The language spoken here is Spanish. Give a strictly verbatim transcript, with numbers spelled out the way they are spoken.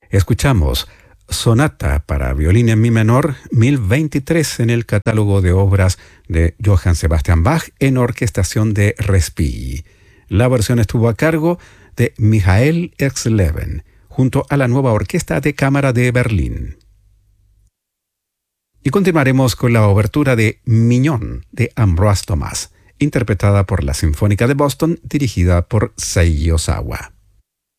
Escuchamos Sonata para violín en mi menor mil veintitrés en el catálogo de obras de Johann Sebastian Bach en orquestación de Respighi. La versión estuvo a cargo de Michael Exleben junto a la nueva Orquesta de Cámara de Berlín. Y continuaremos con la obertura de Mignon de Ambroise Thomas, interpretada por la Sinfónica de Boston dirigida por Seiji Ozawa.